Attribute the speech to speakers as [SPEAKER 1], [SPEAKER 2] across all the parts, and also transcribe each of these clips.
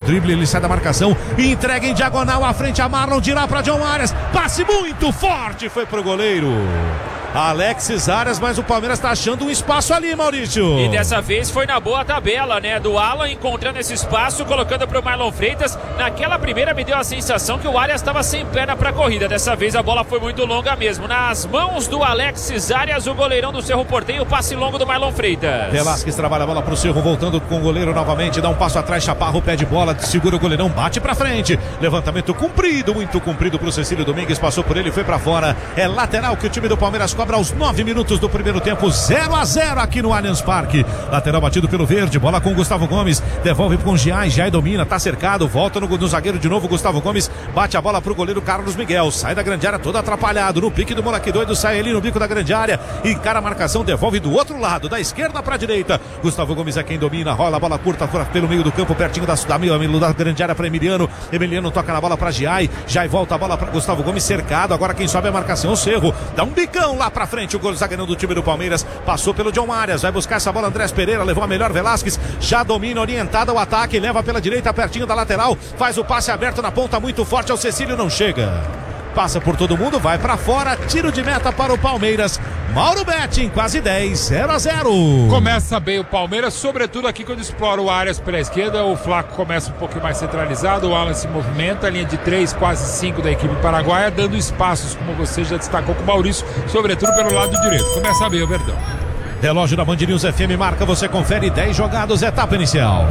[SPEAKER 1] drible, ele sai da marcação e entrega em diagonal à frente a Marlon, de lá para John Arias, passe muito forte, foi pro goleiro Alexis Arias, mas o Palmeiras está achando um espaço ali, Maurício.
[SPEAKER 2] E dessa vez foi na boa tabela, né? Do Alan encontrando esse espaço, colocando pro Marlon Freitas. Naquela primeira me deu a sensação que o Arias estava sem perna pra corrida. Dessa vez a bola foi muito longa mesmo. Nas mãos do Alexis Arias, o goleirão do Cerro Porteño, passe longo do Marlon Freitas.
[SPEAKER 1] Velasquez trabalha a bola pro Cerro, voltando com o goleiro novamente, dá um passo atrás, Chaparro pede bola, segura o goleirão, bate pra frente. Levantamento comprido, muito comprido pro Cecílio Domingues, passou por ele, foi pra fora. É lateral que o time do Palmeiras cobra aos 9 minutos do primeiro tempo, 0-0 aqui no Allianz Parque. Lateral batido pelo Verde, bola com o Gustavo Gomes, devolve com o Giai domina, tá cercado, volta no zagueiro de novo, Gustavo Gomes, bate a bola pro goleiro Carlos Miguel, sai da grande área todo atrapalhado, no pique do moleque doido, sai ali no bico da grande área, encara a marcação, devolve do outro lado, da esquerda pra direita, Gustavo Gomes é quem domina, rola a bola curta pelo meio do campo, pertinho da grande área pra Emiliano toca na bola pra Giai volta a bola pra Gustavo Gomes, cercado, agora quem sobe é a marcação, o Cerro, dá um bicão lá pra frente, o gol zagueirão do time do Palmeiras, passou pelo John Arias, vai buscar essa bola, Andrés Pereira, levou a melhor, Velasquez, já domina, orientada o ataque, leva pela direita, pertinho da lateral, faz o passe aberto na ponta, muito forte, ao Cecílio, não chega, passa por todo mundo, vai pra fora, tiro de meta para o Palmeiras. Mauro Betting, quase 10, 0-0.
[SPEAKER 3] Começa bem o Palmeiras, sobretudo aqui quando explora o Arias pela esquerda, o Flaco começa um pouquinho mais centralizado, o Alan se movimenta, a linha de 3, quase 5 da equipe paraguaia, dando espaços, como você já destacou com o Maurício, sobretudo pelo lado direito. Começa bem o Verdão.
[SPEAKER 1] Relógio da Band News FM marca, você confere 10 jogados, etapa inicial.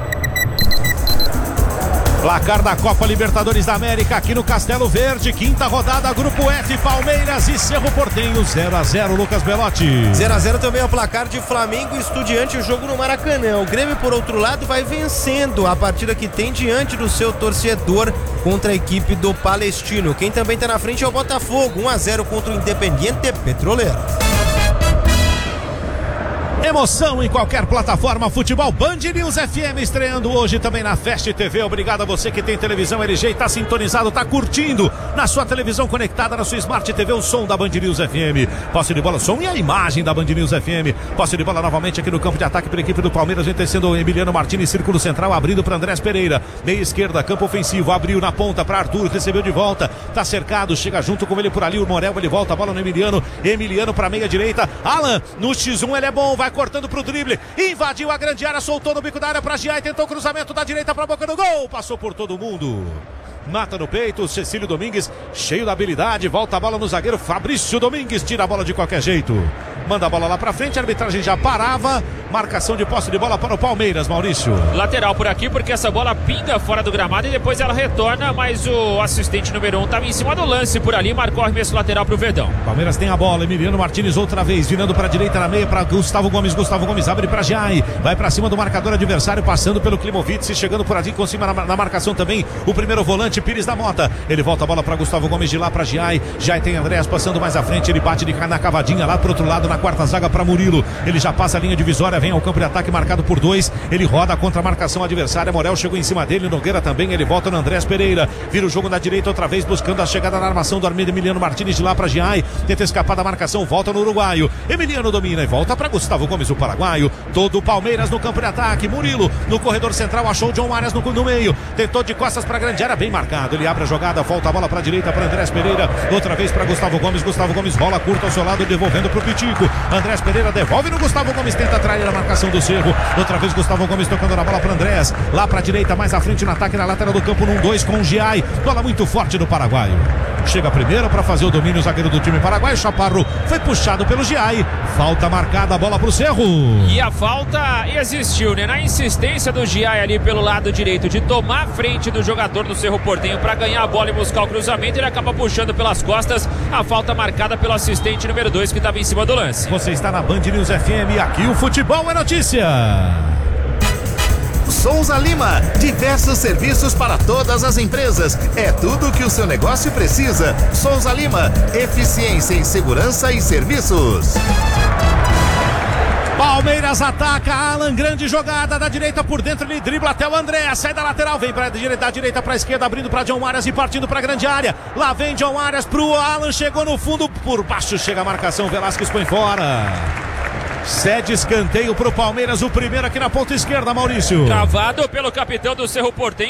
[SPEAKER 1] Placar da Copa Libertadores da América aqui no Castelo Verde, quinta rodada, Grupo F, Palmeiras e Cerro Porteño, 0-0, Lucas Belotti.
[SPEAKER 4] 0-0 também é o placar de Flamengo e Estudiante, o jogo no Maracanã. O Grêmio, por outro lado, vai vencendo a partida que tem diante do seu torcedor contra a equipe do Palestino. Quem também está na frente é o Botafogo, 1-0 contra o Independiente Petroleiro.
[SPEAKER 1] Emoção em qualquer plataforma, futebol Band News FM estreando hoje também na Fast TV. Obrigado a você que tem televisão LG e está sintonizado, está curtindo na sua televisão conectada, na sua Smart TV, o som da Band News FM. Posse de bola, som e a imagem da Band News FM. Posse de bola novamente aqui no campo de ataque pela equipe do Palmeiras, vem tecendo o Emiliano Martins, círculo central, abrindo para Andrés Pereira. Meia esquerda, campo ofensivo, abriu na ponta para Arthur, recebeu de volta, tá cercado, chega junto com ele por ali, o Morel, ele volta a bola no Emiliano para meia direita. Alan, no X1 ele é bom, vai cortando pro drible, invadiu a grande área, soltou no bico da área pra Giai, tentou o cruzamento da direita pra boca do gol, passou por todo mundo. Mata no peito, Cecílio Domingues, cheio da habilidade, volta a bola no zagueiro Fabrício Domingues, tira a bola de qualquer jeito, manda a bola lá pra frente, a arbitragem já parava, marcação de posse de bola para o Palmeiras, Maurício.
[SPEAKER 2] Lateral por aqui, porque essa bola pinga fora do gramado e depois ela retorna, mas o assistente número 1 estava em cima do lance por ali, marcou arremesso lateral pro Verdão.
[SPEAKER 1] Palmeiras tem a bola, Emiliano Martins outra vez, virando pra direita na meia para Gustavo Gomes abre pra Giai, vai pra cima do marcador adversário, passando pelo Klimovic, chegando por ali, com cima na marcação também, o primeiro volante, Pires da Mota, ele volta a bola para Gustavo Gomes, de lá para Giai tem Andrés passando mais à frente, ele bate na cavadinha lá pro outro lado, na quarta zaga para Murilo, ele já passa a linha divisória, vem ao campo de ataque marcado por 2, ele roda contra a marcação adversária, Morel chegou em cima dele, Nogueira também, ele volta no Andrés Pereira, vira o jogo na direita outra vez, buscando a chegada na armação do Emiliano Martins, de lá para Giai, tenta escapar da marcação, volta no uruguaio, Emiliano domina e volta para Gustavo Gomes, o paraguaio, todo o Palmeiras no campo de ataque, Murilo no corredor central, achou o John Arias no meio, tentou de costas para a grande área, bem marcado, ele abre a jogada, volta a bola para a direita para Andrés Pereira, outra vez para Gustavo Gomes rola curta ao seu lado, devolvendo para o Pitico, Andrés Pereira devolve no Gustavo Gomes, tenta atrair a marcação do Cerro, outra vez Gustavo Gomes tocando na bola para Andrés, lá para a direita, mais à frente no ataque, na lateral do campo, 1-2 com o Giai, bola muito forte do paraguaio, chega primeiro para fazer o domínio, o zagueiro do time paraguaio, Chaparro, foi puxado pelo Giai, falta marcada, a bola para o Cerro.
[SPEAKER 2] E a falta existiu, né? Na insistência do Giai ali pelo lado direito, de tomar a frente do jogador do Cerro Porteño para ganhar a bola e buscar o cruzamento, ele acaba puxando pelas costas, a falta marcada pelo assistente número 2 que estava em cima do lance.
[SPEAKER 1] Você está na Band News FM, aqui o futebol é notícia.
[SPEAKER 5] Souza Lima, diversos serviços para todas as empresas. É tudo o que o seu negócio precisa. Souza Lima, eficiência em segurança e serviços.
[SPEAKER 1] Palmeiras ataca, Alan, grande jogada da direita por dentro, ele dribla até o André, sai da lateral, vem da direita para a esquerda, abrindo para John Arias e partindo para a grande área, lá vem John Arias pro Alan, chegou no fundo, por baixo chega a marcação, Velasquez põe fora. Cede escanteio pro Palmeiras, o primeiro aqui na ponta esquerda, Maurício.
[SPEAKER 2] Travado pelo capitão do Cerro Porteño.